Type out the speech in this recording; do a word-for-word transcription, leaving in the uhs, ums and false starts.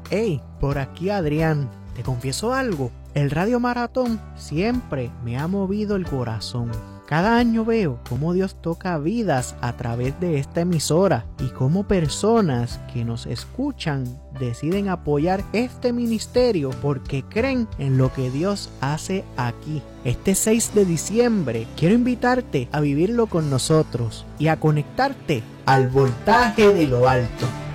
Hey, por aquí Adrián, te confieso algo, el Radio Maratón siempre me ha movido el corazón. Cada año veo cómo Dios toca vidas a través de esta emisora y cómo personas que nos escuchan deciden apoyar este ministerio porque creen en lo que Dios hace aquí. Este seis de diciembre quiero invitarte a vivirlo con nosotros y a conectarte al voltaje de lo alto.